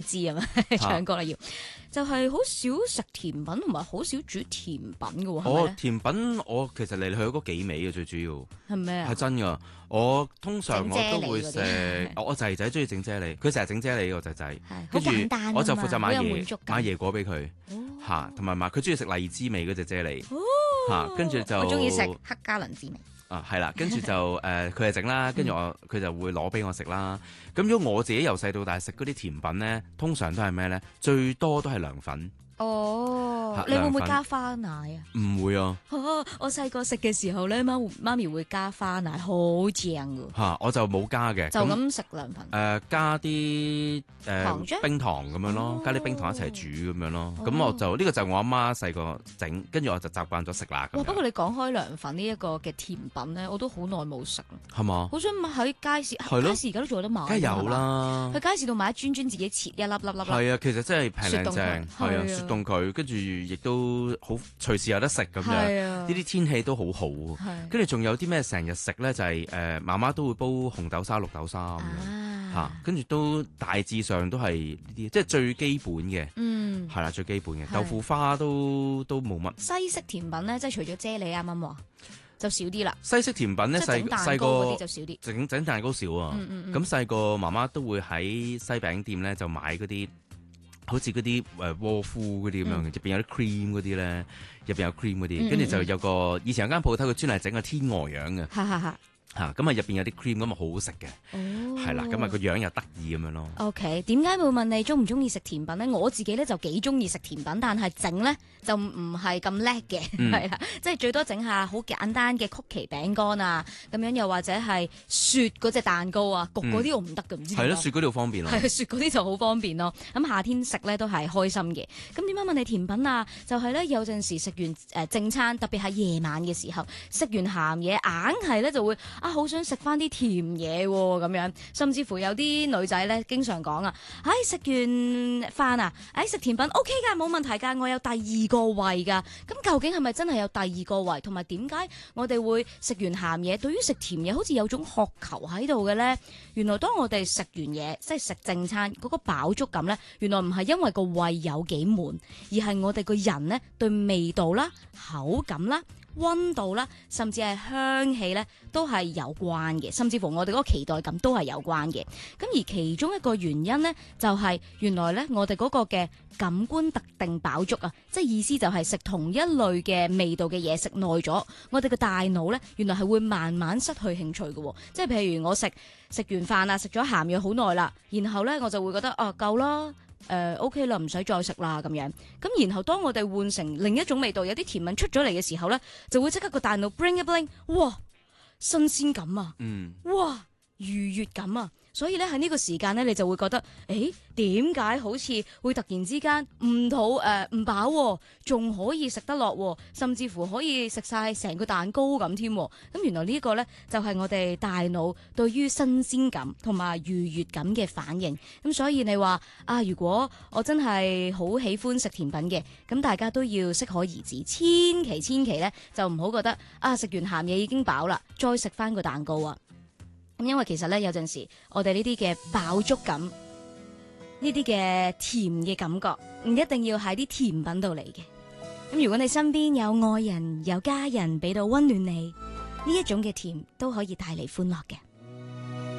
知啊嘛，唱歌啦要，就係好少食甜品同埋好少煮甜品嘅喎，係咪咧？ 甜品我其實嚟嚟去去嗰幾味嘅最主要係咩啊？ 係真㗎。我通常我都會整啫喱嗰食，我仔仔中意整啫喱，佢成日整啫喱個仔仔，跟住好簡單啊嘛我就負責買好有滿足感椰果俾佢嚇，同埋買佢中意食荔枝味嗰隻啫喱哦跟住就我中意食黑加侖子味。 係啦，跟住就佢係整啦，跟住佢就會攞俾我食啦。咁如果我自己由細到大食嗰啲甜品咧，通常都係咩咧？最多都係涼粉。 哦，你會唔會加花奶啊？ 唔會啊！ 我細個食嘅時候咧，媽咪會加花奶，好正㗎。 我就冇加嘅， 就咁食涼粉。 加啲糖漿冰糖咁樣咯，加啲冰糖一齊煮咁樣咯。咁我就呢個就我阿媽細個整，跟住我就習慣咗食啦。 哇！不過你講開涼粉呢一個嘅甜品咧，我都好耐冇食啦。 係嘛？ 好想買喺街市，街市而家都仲有得買。 梗係有啦， 去街市度買一磚磚自己切一粒粒粒。 係啊，其實真係平靚正，係啊，雪凍佢，跟住亦都好隨時有得食咁樣。呢啲天氣都好好。跟住仲有啲咩成日食咧？就係媽媽都會煲紅豆沙、綠豆沙咁樣嚇，跟住都大致上都係呢啲，即係最基本嘅。係啦，最基本嘅豆腐花都冇乜。 西式甜品咧，即係除咗啫喱啱啱話就少啲啦。 西式甜品咧，細個嗰啲就少啲， 整蛋糕少啊。咁細個媽媽都會喺西餅店咧就買嗰啲，好似嗰啲窩夫嗰啲咁樣嘅，入邊有啲 cream 嗰啲咧，入邊有 cream 嗰啲，跟住就有個以前有間鋪頭佢專係整個天鵝樣嘅。咁啊入邊有啲 cream 咁啊好好食嘅，係啦，咁啊個樣又得意咁樣咯。 OK， 點解會問你中唔中意食甜品咧？我自己咧就幾中意食甜品，但係整咧就唔係咁叻嘅，係啦，即係最多整下好簡單嘅曲奇餅乾啊，咁樣又或者係雪嗰隻蛋糕啊，焗嗰啲我唔得嘅，唔知點解。 係咯，雪嗰啲好方便咯。 係雪嗰啲就好方便咯。咁夏天食咧都係開心嘅。咁點解問你甜品啊？就係咧有陣時食完正餐，特別係夜晚嘅時候，食完鹹嘢硬係咧就會。好想食翻啲甜嘢喎，咁樣，甚至乎有啲女仔咧，經常講啊，食完飯啊，食甜品 OK 㗎，冇問題㗎，我有第二個胃㗎。咁究竟係咪真係有第二個胃？同埋點解我哋會食完鹹嘢，對於食甜嘢好似有種渴求喺度嘅咧？原來當我哋食完嘢，即係食正餐嗰個飽足感咧，原來唔係因為個胃有幾滿，而係我哋個人咧對味道啦、口感啦、溫度啦，甚至係香氣咧，都係有關嘅，甚至乎我哋嗰個期待感都係有關嘅。咁而其中一個原因呢，就係原來咧我哋嗰個嘅感官特定飽足啊，即係意思就係食同一類嘅味道嘅嘢食耐咗，我哋嘅大腦咧原來係會慢慢失去興趣嘅。即係譬如我食完飯啊，食咗鹹嘢好耐啦，然後咧我就會覺得夠啦。OK 啦，唔使再食啦咁樣。咁然後當我哋換成另一種味道，有啲甜品出咗嚟嘅時候咧，就會即刻個大腦 bling 一 bling，哇，新鮮感啊，哇，愉悅感啊。所以咧喺呢個時間咧，你就會覺得，點解好似會突然之間唔飽，仲可以食得落，甚至乎可以食晒成個蛋糕咁添。咁原來呢個咧就係我哋大腦對於新鮮感同埋愉悅感嘅反應。咁所以你話如果我真係好喜歡食甜品嘅，咁大家都要適可而止，千祈咧就唔好覺得食完鹹嘢已經飽啦，再食翻個蛋糕啊！咁因為其實咧有陣時我哋呢啲嘅飽足感，呢啲嘅甜嘅感覺，唔一定要喺啲甜品度嚟嘅。咁如果你身邊有愛人有家人俾到溫暖你，呢一種嘅甜都可以帶嚟歡樂嘅。